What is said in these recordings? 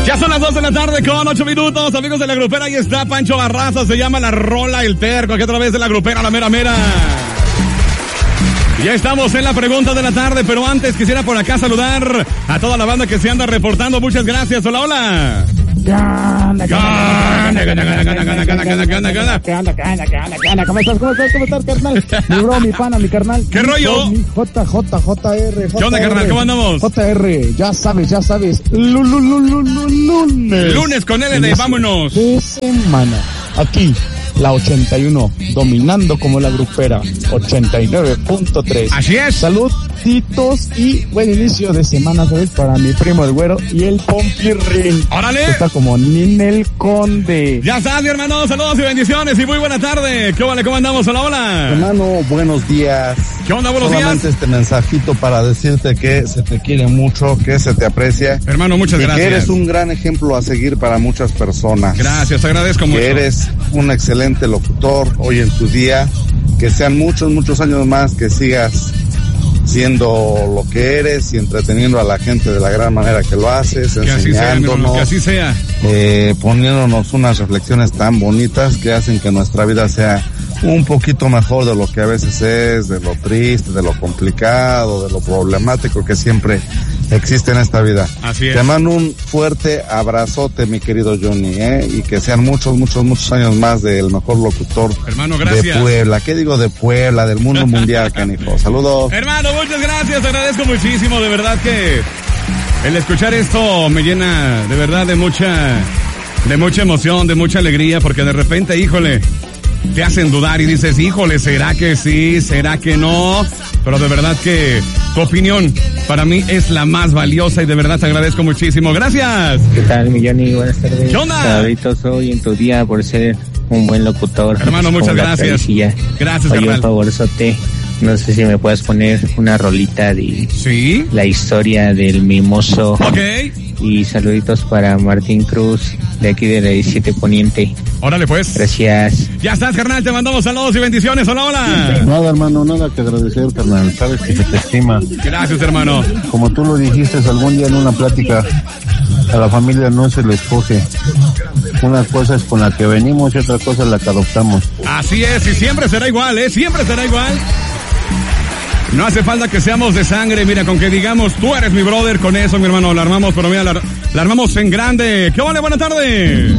Ya son las 2 de la tarde con 8 minutos, amigos de la grupera. Ahí está Pancho Barraza, se llama La Rola El Terco, aquí a través de la grupera, la mera mera. Ya estamos en la pregunta de la tarde, pero antes quisiera por acá saludar a toda la banda que se anda reportando. Muchas gracias. Hola, hola. ¿Cómo estás, carnal? Mi bro, mi pana, mi carnal. ¿Qué rollo? Mi JR. ¿Qué onda, carnal? ¿Cómo andamos? JR, ya sabes. Lunes. Lunes con LD, vámonos. De semana. Aquí, la 81, dominando como la grupera. 89.3. Así es. Saluditos y buen inicio de semana, ¿sabes? Para mi primo el güero y el Pompirrín. ¡Órale! Está como Ninel Conde. Ya estás, mi hermano. Saludos y bendiciones y muy buena tarde. ¿Qué vale? ¿Cómo andamos? Hola, hola. Hermano, buenos días. ¿Qué onda? Buenos Solamente días. este mensajito para decirte que se te quiere mucho, que se te aprecia. Hermano, muchas y gracias. que eres un gran ejemplo a seguir para muchas personas. Gracias, te agradezco mucho. Que eres un excelente locutor hoy en tu día. Que sean muchos años más que sigas siendo lo que eres y entreteniendo a la gente de la gran manera que lo haces, Que así sea, mi hermano, que así sea. Poniéndonos unas reflexiones tan bonitas que hacen que nuestra vida sea un poquito mejor de lo que a veces es, de lo triste, de lo complicado, de lo problemático que siempre existe en esta vida. Así es. Te mando un fuerte abrazote, mi querido Johnny, y que sean muchos años más del mejor locutor, hermano, gracias. De Puebla. ¿Qué digo de Puebla? Del mundo mundial, canijo. Saludos. Hermano, muchas gracias, te agradezco muchísimo, de verdad que el escuchar esto me llena de verdad de mucha emoción, de mucha alegría, porque de repente, híjole, te hacen dudar y dices, híjole, ¿será que sí? ¿Será que no? Pero de verdad que tu opinión para mí es la más valiosa y de verdad te agradezco muchísimo. Gracias. ¿Qué tal, mi Johnny? Buenas tardes. ¿Qué onda? Saluditos hoy en tu día por ser un buen locutor. Hermano, muchas gracias. Gracias, Oye, hermano. un favorzote. No sé si me puedes poner una rolita de ¿sí? La historia del mimoso. Ok. Y saluditos para Martín Cruz, de aquí de la 17 Poniente. Órale, pues. Gracias. Ya estás, carnal, te mandamos saludos y bendiciones. Hola, hola. Nada, hermano, nada que agradecer, carnal. Sabes que se te estima. Gracias, hermano. Como tú lo dijiste algún día en una plática, a la familia no se le escoge. Una cosa es con la que venimos y otra cosa es la que adoptamos. Así es, y siempre será igual, siempre será igual. No hace falta que seamos de sangre, mira, con que digamos, tú eres mi brother, con eso, mi hermano, la armamos, pero mira, la armamos en grande. ¿Qué vale? Buena tarde.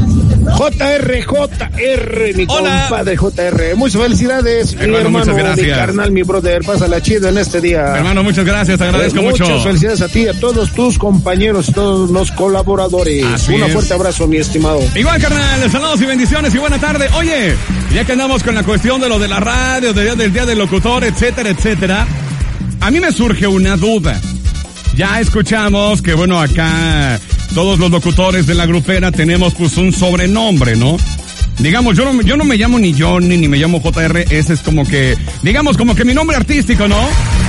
JR, mi Hola. compadre JR. Muchas felicidades, mi Hermano, hermano, muchas gracias. mi carnal, mi brother. Pásala chido en este día. Hermano, muchas gracias, te agradezco mucho. Muchas felicidades a ti, a todos tus compañeros, todos los colaboradores. Así Un es. fuerte abrazo, mi estimado. Igual, carnal, saludos y bendiciones y buena tarde. Oye, ya que andamos con la cuestión de lo de la radio, del día del locutor, etcétera, etcétera, a mí me surge una duda. Ya escuchamos que, bueno, acá todos los locutores de la grupera tenemos pues un sobrenombre, ¿no? Digamos, yo no me llamo ni Johnny, ni me llamo JR, ese es como que, digamos, como que mi nombre artístico, ¿no?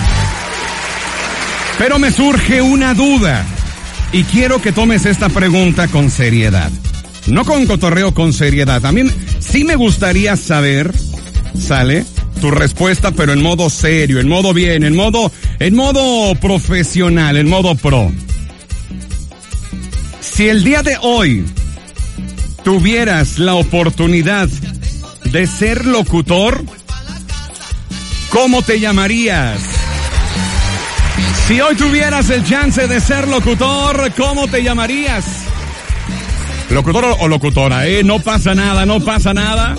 Pero me surge una duda y quiero que tomes esta pregunta con seriedad. No con cotorreo, con seriedad. También sí me gustaría saber, ¿sale? Tu respuesta, pero en modo serio, en modo bien, en modo profesional, en modo pro. Si el día de hoy tuvieras la oportunidad de ser locutor, ¿cómo te llamarías? Si hoy tuvieras el chance de ser locutor, ¿cómo te llamarías? ¿Locutor o locutora? No pasa nada, no pasa nada.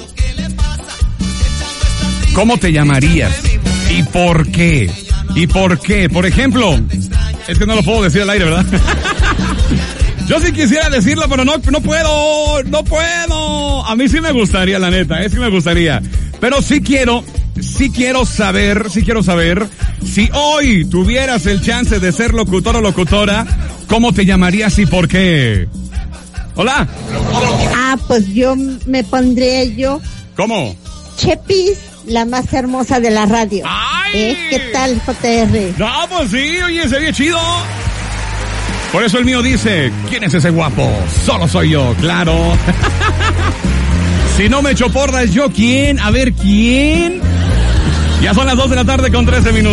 ¿Cómo te llamarías? ¿Y por qué? ¿Y por qué? Por ejemplo, es que no lo puedo decir al aire, ¿verdad? Yo sí quisiera decirlo, pero no puedo. A mí sí me gustaría, la neta, sí me gustaría. Pero sí quiero saber, si hoy tuvieras el chance de ser locutor o locutora, ¿cómo te llamarías y por qué? Hola. Pues yo me pondré ¿Cómo? Chepis, la más hermosa de la radio. ¡Ay! ¿Qué tal, JR? No, pues sí, oye, sería chido. Por eso el mío dice, ¿quién es ese guapo? Solo soy yo, claro. Si no me echo porras, ¿yo quién? A ver, ¿quién? Ya son las 2 de la tarde con 13 minutos.